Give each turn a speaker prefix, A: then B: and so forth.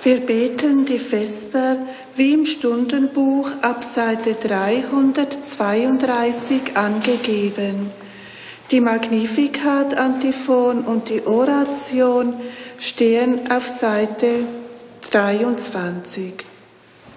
A: Wir beten die Vesper wie im Stundenbuch ab Seite 332 angegeben. Die Magnificat, Antiphon und die Oration stehen auf Seite 23.